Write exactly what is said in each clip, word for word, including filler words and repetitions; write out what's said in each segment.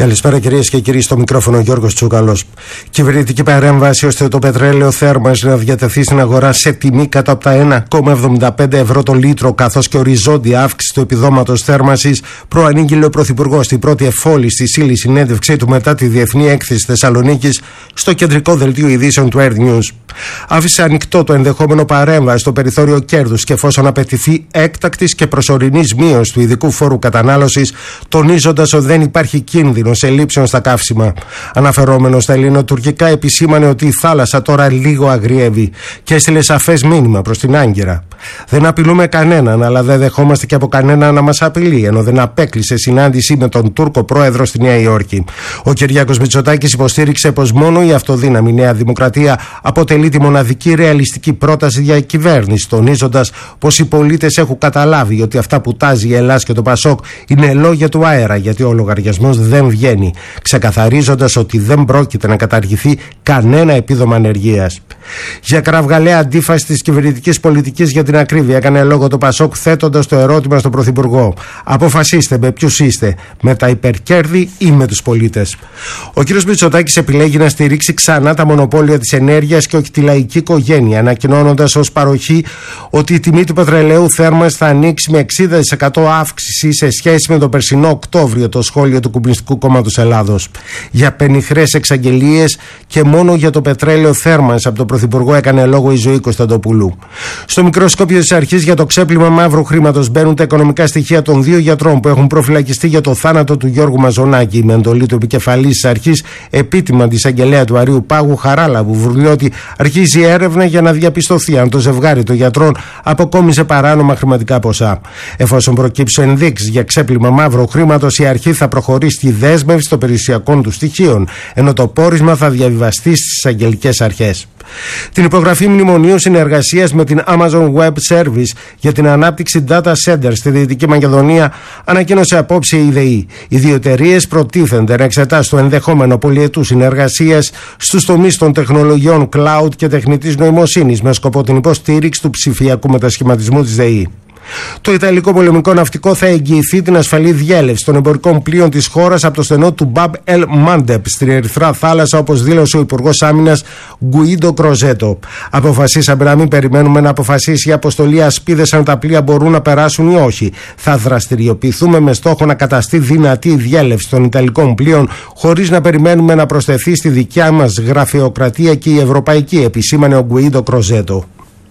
Καλησπέρα κυρίες και κύριοι, στο μικρόφωνο Γιώργος Τσούκαλος. Κυβερνητική παρέμβαση ώστε το πετρέλαιο θέρμανσης να διατεθεί στην αγορά σε τιμή κάτω από τα ένα κόμμα εβδομήντα πέντε ευρώ το λίτρο, καθώς και οριζόντια αύξηση του επιδόματος θέρμανσης, προανήγγειλε ο Πρωθυπουργός στην πρώτη εφόλη στη ύλη συνέντευξή του μετά τη Διεθνή Έκθεση Θεσσαλονίκης στο κεντρικό δελτίο ειδήσεων του Earth News. Άφησε ανοιχτό το ενδεχόμενο παρέμβαση στο περιθώριο κέρδους και εφόσον απαιτηθεί έκτακτης και προσωρινής μείωσης του ειδικού φόρου κατανάλωσης, τονίζοντας ότι δεν υπάρχει κίνδυνος ελλείψεων στα καύσιμα. Αναφερόμενος στα ελληνοτουρκικά, επισήμανε ότι η θάλασσα τώρα λίγο αγριεύει και έστειλε σαφές μήνυμα προς την Άγκυρα. Δεν απειλούμε κανέναν, αλλά δεν δεχόμαστε και από κανέναν να μας απειλεί, ενώ δεν απέκλεισε συνάντηση με τον Τούρκο πρόεδρο στη Νέα Υόρκη. Ο Κυριάκος Μητσοτάκης υποστήριξε πως μόνο η αυτοδύναμη Νέα Δημοκρατία αποτελεί τη μοναδική ρεαλιστική πρόταση για κυβέρνηση, τονίζοντας πως οι πολίτες έχουν καταλάβει ότι αυτά που τάζει η Ελλάς και το Πασόκ είναι λόγια του αέρα, γιατί ο λογαριασμός δεν βγαίνει, ξεκαθαρίζοντας ότι δεν πρόκειται να καταργηθεί κανένα επίδομα ανεργίας. Για κραυγαλαία αντίφαση της κυβερνητικής πολιτικής, για την ακρίβεια, έκανε λόγο το Πασόκ, θέτοντας το ερώτημα στον Πρωθυπουργό: αποφασίστε με ποιους είστε, με τα υπερκέρδη ή με τους πολίτες. Ο κ. Μητσοτάκης επιλέγει να στηρίξει ξανά τα μονοπόλια της ενέργειας και όχι τη λαϊκή οικογένεια, ανακοινώνοντας ως παροχή ότι η τιμή του πετρελαίου θέρμανσης θα ανοίξει με εξήντα τοις εκατό αύξηση σε σχέση με τον περσινό Οκτώβριο, το σχόλιο του Κομμουνιστικού Κόμματος Ελλάδος. Για πενιχρές εξαγγελίες και μόνο για το πετρέλαιο θέρμανσης από τον Πρωθυπουργό έκανε λόγο η Ζωή Κωνσταντοπούλου. Στο μικροσκόπιο της αρχής για το ξέπλυμα μαύρου χρήματος μπαίνουν τα οικονομικά στοιχεία των δύο γιατρών που έχουν προφυλακιστεί για το θάνατο του Γιώργου Μαζονάκη. Με εντολή του επικεφαλής της αρχής, επίτιμα της εισαγγελέα του Αρείου Πάγου Χαράλαμπου Βουρλιώτη, αρχίζει έρευνα για να διαπιστωθεί αν το ζευγάρι των γιατρών αποκόμισε παράνομα χρηματικά ποσά. Εφόσον προκύψουν ενδείξεις για ξέπλυμα μαύρου χρήματος, η αρχή θα προχωρήσει στη δέσμευση των περιουσιακών του στοιχείων, ενώ το πόρισμα θα διαβιβαστεί στις εισαγγελικές αρχές. Την υπογραφή μνημονίου συνεργασίας με την Amazon Web Service για την ανάπτυξη data centers στη Δυτική Μακεδονία ανακοίνωσε απόψε η ΔΕΗ. Οι δύο εταιρείες προτίθενται να εξετάσουν το ενδεχόμενο πολυετούς συνεργασίας στους τομείς των τεχνολογιών cloud και τεχνητής νοημοσύνης με σκοπό την υποστήριξη του ψηφιακού μετασχηματισμού της ΔΕΗ. Το Ιταλικό πολεμικό ναυτικό θα εγγυηθεί την ασφαλή διέλευση των εμπορικών πλοίων της χώρας από το στενό του Μπαμπ Ελ Μάντεπ στην Ερυθρά Θάλασσα, όπως δήλωσε ο Υπουργός Άμυνας Γκουίντο Κροζέτο. Αποφασίσαμε να μην περιμένουμε να αποφασίσει η αποστολή ασπίδες αν τα πλοία μπορούν να περάσουν ή όχι. Θα δραστηριοποιηθούμε με στόχο να καταστεί δυνατή η διέλευση των Ιταλικών πλοίων, χωρίς να περιμένουμε να προσθεθεί στη δικιά μας γραφειοκρατία και η ευρωπαϊκή, επισήμανε ο Γκουίντο Κροζέτο.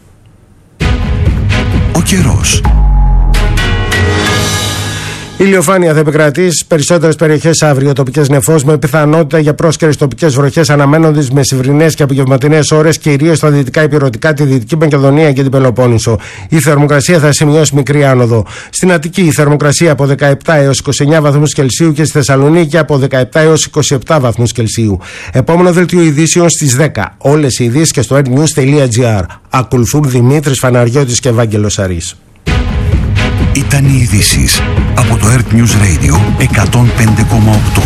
Ο καιρός. Ηλιοφάνεια θα επικρατεί στις περισσότερες περιοχές αύριο. Τοπικές νεφώσεις με πιθανότητα για πρόσκαιρες τοπικές βροχές αναμένονται στις μεσημβρινές και απογευματινές ώρες, κυρίως στα δυτικά υπηρετικά, τη Δυτική Μακεδονία και την Πελοπόννησο. Η θερμοκρασία θα σημειώσει μικρή άνοδο. Στην Αττική η θερμοκρασία από δεκαεπτά έως είκοσι εννέα βαθμούς Κελσίου και στη Θεσσαλονίκη από δεκαεπτά έως είκοσι επτά βαθμούς Κελσίου. Επόμενο δελτίο ειδήσεων στις δέκα. Όλες οι ειδήσεις και στο airnews.gr. Ακολουθούν Δημήτρης Φαναριώτης και Ευάγγελος Αρής. Ήταν οι ειδήσεις από το Earth News Radio εκατόν πέντε κόμμα οκτώ.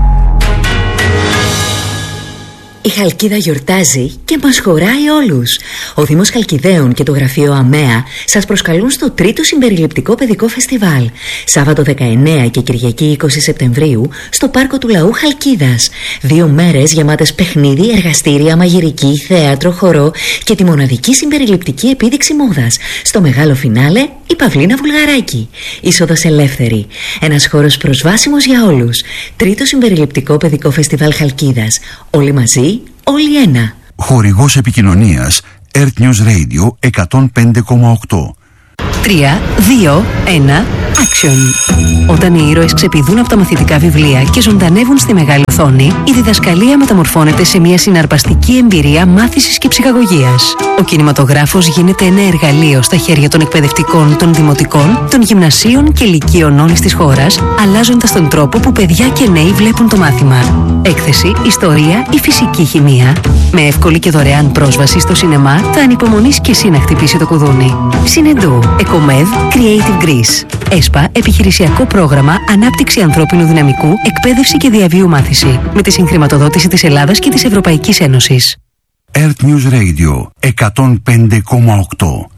Η Χαλκίδα γιορτάζει και μας χωράει όλους. Ο Δήμος Χαλκιδαίων και το Γραφείο ΑΜΕΑ σας προσκαλούν στο τρίτο συμπεριληπτικό παιδικό φεστιβάλ, Σάββατο δεκαεννέα και Κυριακή είκοσι Σεπτεμβρίου, στο Πάρκο του Λαού Χαλκίδας. Δύο μέρες γεμάτες παιχνίδι, εργαστήρια, μαγειρική, θέατρο, χορό και τη μοναδική συμπεριληπτική επίδειξη μόδας. Στο μεγάλο φινάλε, η Παυλίνα Βουλγαράκη. Είσοδος ελεύθερη. Ένας χώρος προσβάσιμος για όλους. Τρίτο συμπεριληπτικό παιδικό φεστιβάλ Χαλκίδας. Όλοι μαζί, όλοι ένα. Χορηγός επικοινωνίας Earth News Radio εκατόν πέντε κόμμα οκτώ. τρία, δύο, ένα, action. Όταν οι ήρωες ξεπηδούν από τα μαθητικά βιβλία και ζωντανεύουν στη μεγάλη οθόνη, η διδασκαλία μεταμορφώνεται σε μια συναρπαστική εμπειρία μάθησης και ψυχαγωγίας. Ο κινηματογράφος γίνεται ένα εργαλείο στα χέρια των εκπαιδευτικών, των δημοτικών, των γυμνασίων και λυκείων όλης της χώρας, αλλάζοντας τον τρόπο που παιδιά και νέοι βλέπουν το μάθημα. Έκθεση, ιστορία ή φυσική χημεία. Με εύκολη και δωρεάν πρόσβαση στο σινεμά, θα ανυπομονείς και εσύ να χτυπήσει το κουδούνι. Συνεντού, Εκομεύ, Creative Greece. ΕΣΠΑ, επιχειρησιακό πρόγραμμα Ανάπτυξη ανθρώπινου δυναμικού, εκπαίδευση και διαβίου μάθηση. Με τη συγχρηματοδότηση της Ελλάδας και της Ευρωπαϊκής Ένωσης. Earth News Radio εκατόν πέντε κόμμα οκτώ.